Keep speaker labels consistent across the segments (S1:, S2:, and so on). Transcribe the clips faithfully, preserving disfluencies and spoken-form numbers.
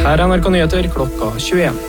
S1: Her er N R K Nyheter klokka tjueen.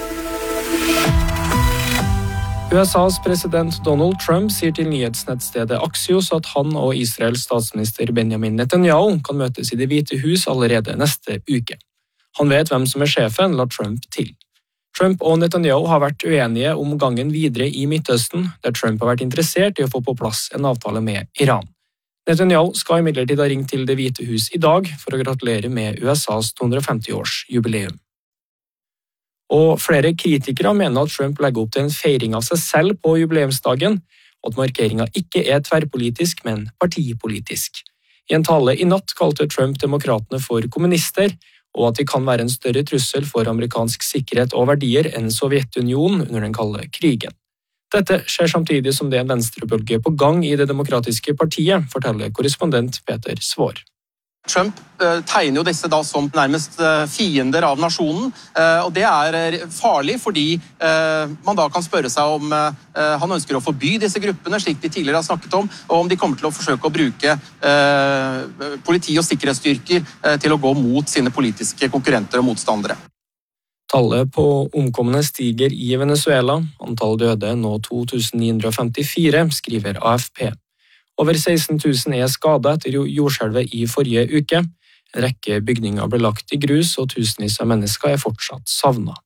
S1: U S A's president Donald Trump sier til nyhetsnettstedet Axios at han og Israels statsminister Benjamin Netanyahu kan møtes i Det hvite hus allerede neste uke. Han vet hvem som er sjefen, la Trump til. Trump og Netanyahu har vært uenige om gangen videre i Midtøsten, der Trump har vært interessert i å få på plass en avtale med Iran. Netanyahu skal imidlertid ha ringt til Det hvite hus i dag for å gratulere med U S A's to hundre og femti-årsjubileum. Og flere kritikere mener at Trump legger opp til en feiring av seg selv på jubileumsdagen, og at markeringen ikke er tverrpolitisk, men partipolitisk. I en tale i natt kalte Trump demokratene for kommunister, og at de kan være en større trussel for amerikansk sikkerhet og verdier enn Sovjetunionen under den kalde krigen. Dette skjer samtidig som det er en venstrebølge på gang i Det demokratiske partiet, forteller korrespondent Peter Svår.
S2: Trump uh, tegner jo disse da som nærmest uh, fiender av nasjonen, uh, og det er uh, farlig fordi uh, man da kan spørre seg om uh, han ønsker å forby disse gruppene, slik vi tidligere har snakket om, og om de kommer til å forsøke å bruke uh, politi og sikkerhetsstyrker uh, til å gå mot sine politiske konkurrenter og motstandere.
S1: Tallet på omkomne stiger i Venezuela, antall døde nå to tusen ni hundre og femtifire, skriver A F P. Over seksten tusen er skadet etter jordskjelvet i forrige uke. En rekke bygninger ble lagt i grus, og tusenvis av mennesker er fortsatt savnet.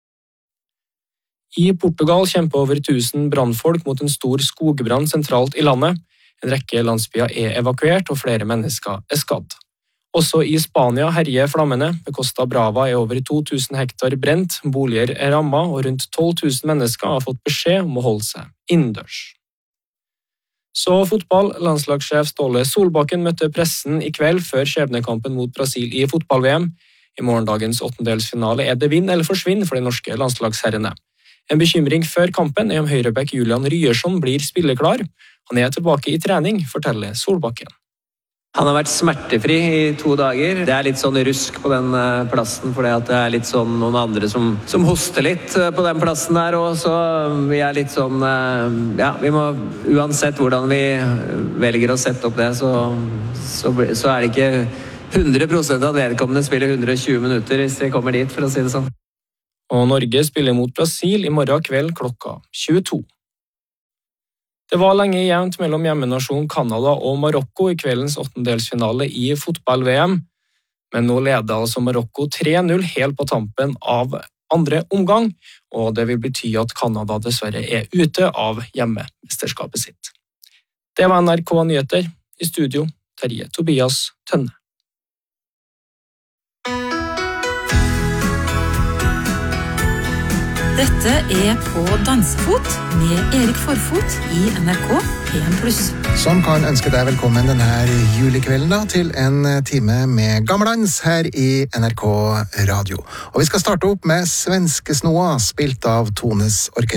S1: I Portugal kjemper over tusen brannfolk mot en stor skogbrann sentralt i landet. En rekke landsbyer er evakuert, og flere mennesker er skadd. Også i Spania herjer flammene. Ved Costa Brava er over to tusen hektar brent, boliger er rammet, og rundt tolv tusen mennesker har fått beskjed om å holde seg innendørs. Så fotball. Landslagssjef Ståle Solbakken møtte pressen i kveld før skjebnekampen mot Brasil i fotball-V M. I morgendagens åttendelsfinale er det vinn eller forsvinn for de norske landslagsherrene. En bekymring før kampen er om høyreback Julian Ryerson blir spilleklar. Han er tilbake i trening, forteller Solbakken.
S3: Han har vært smertefri i to dager. Det er litt sånn rusk på den plassen, fordi at det er litt sånn noen andre som, som hoster litt på den plassen der, og så vi er litt sånn, ja, vi må, uansett hvordan vi velger å sette opp det, så, så, så er det ikke hundre prosent at vedkommende spiller hundre og tjue minutter hvis vi kommer dit, for å si det sånn.
S1: Og Norge spiller mot Brasil i morgen kveld klokka tjueto. Det var lenge jevnt mellom hjemmenasjonen Kanada og Marokko i kveldens åttendelsfinale i fotball-V M, men nå leder altså Marokko tre null helt på tampen av andre omgang, og det vil bety at Kanada dessverre er ute av hjemmemesterskapet sitt. Det var N R K Nyheter. I studio, Terje Tobias Tønne.
S4: Dette er På dansefot med Erik Forfot i N R K P en pluss.
S5: Som kan ønske deg velkommen denne julekvelden da, til en time med gammeldans her i N R K Radio. Og vi skal starte opp med Svenskesnoa, spilt av Tones Orkester.